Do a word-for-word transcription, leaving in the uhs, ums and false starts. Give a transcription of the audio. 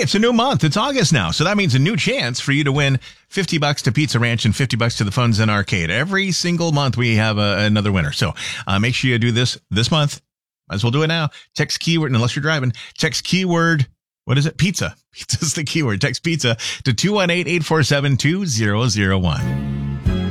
it's a new month. It's August now. So that means a new chance for you to win fifty bucks to Pizza Ranch and fifty bucks to the Funds in Arcade. Every single month we have a, another winner. So uh, make sure you do this this month. Might as well do it now. Text keyword, unless you're driving, text keyword, what is it? Pizza. Pizza's the keyword. Text pizza to two one eight, eight four seven, two zero zero one.